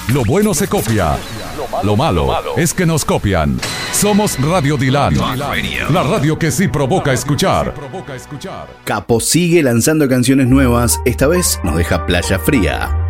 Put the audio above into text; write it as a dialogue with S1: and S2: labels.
S1: Lo bueno se copia. Lo malo es que nos copian. Somos Radio Dilan, la radio que sí provoca escuchar.
S2: Capo sigue lanzando canciones nuevas, esta vez nos deja Playa Fría.